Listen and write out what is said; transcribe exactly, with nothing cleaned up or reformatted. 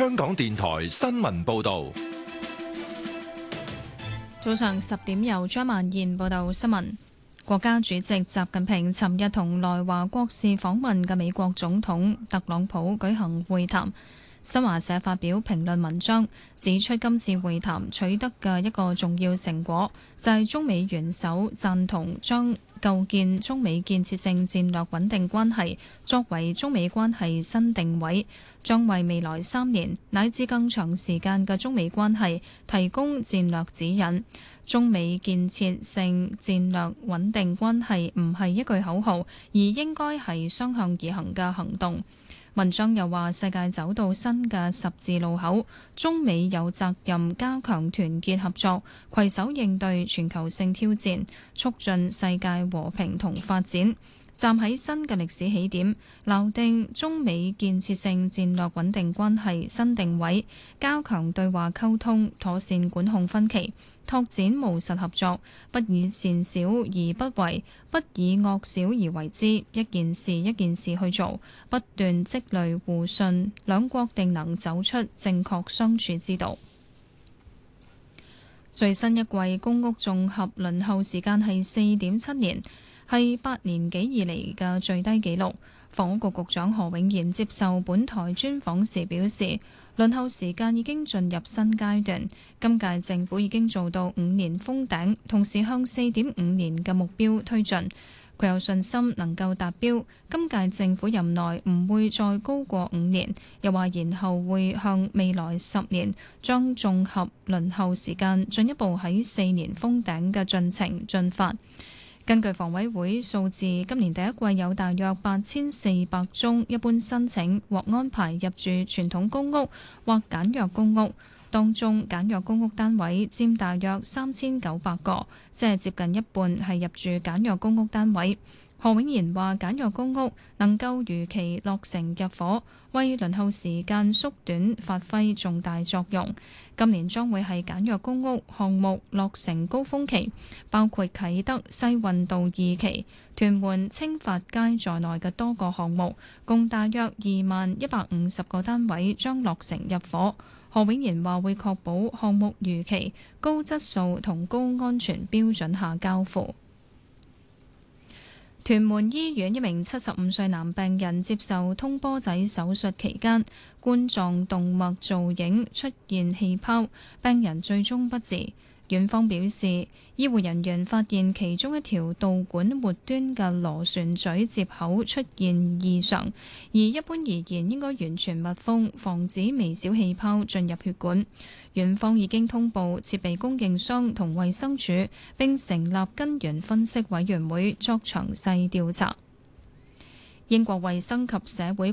香港電台新聞報道。 早上十點由張曼燕報道新聞。國家主席習近平尋日同來華國事訪問嘅美國總統特朗普舉行會談。新華社發表評論文章，指出今次會談取得嘅一個重要成果，就係中美元首贊同將構建中美建設性戰略穩定關係作為中美關係新定位，將為未來三年乃至更長時間嘅中美關係提供戰略指引。中美建設性戰略穩定關係唔係一句口號，而應該係雙向而行嘅行動。文章又話，世界走到新嘅十字路口，中美有責任加強團結合作，攜手應對全球性挑戰，促進世界和平同發展。站喺新嘅歷史起點，錨定中美建設性戰略穩定關係新定位，加強對話溝通，妥善管控分歧，拓展務實合作，不以善小而不為，不以惡小而為之，一件事一件事去做，不斷積累互信，兩國定能走出正確相處之道。最新一季公屋綜合輪候時間係四點七年，係八年幾以嚟嘅最低紀錄。房屋局局長何永賢接受本台專訪時表示，輪候時間已經進入新階段，今屆政府已經做到五年封頂，同時向四點五年嘅目標推進。佢有信心能夠達標，今屆政府任內唔會再高過五年，又話然後會向未來十年將綜合輪候時間進一步喺四年封頂嘅進程進發。根據房委會數字，今年第一季有大約八千四百宗一般申請獲安排入住傳統公屋或簡約公屋，當中簡約公屋單位佔大約三千九百個，即係接近一半係入住簡約公屋單位。何永賢話：簡約公屋能夠如期落成入伙，為輪候時間縮短發揮重大作用。今年將會係簡約公屋項目落成高峰期，包括啟德西運道二期、屯門青發街在內嘅多個項目，共大約二萬一百五十個單位將落成入伙。何永賢話會確保項目如期、高質素同高安全標準下交付。屯門醫院一名七十五歲男病人接受通波仔手術期間，冠狀動脈造影出現氣泡，病人最終不治。院方表示，醫護人員發現其中一條導管末端嘅螺旋嘴接口出現異常，而一般而言應該完全密封，防止微小氣泡進入血管。院方已經通報設備供應商同衛生署，並成立根源分析委員會作詳細調查。英國衛生及社會